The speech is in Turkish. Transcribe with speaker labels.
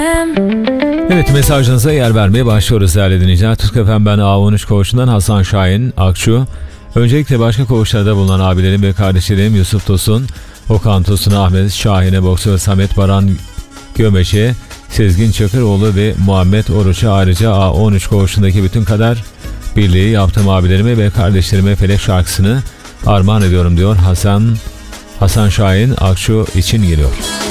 Speaker 1: Evet, mesajınıza yer vermeye başlıyoruz değerli dinleyiciler. Tutku FM, ben A13 Koğuşu'ndan Hasan Şahin Akçu. Öncelikle başka koğuşlarda bulunan abilerim ve kardeşlerim Yusuf Tosun, Okan Tosun, Ahmet Şahin'e, boksör Samet Baran Gömeş'e, Sezgin Çakıroğlu ve Muhammed Oruç'a, ayrıca A13 Koğuşu'ndaki bütün kader birliği yaptığım abilerime ve kardeşlerime Felek şarkısını armağan ediyorum diyor Hasan Şahin Akçu için geliyor.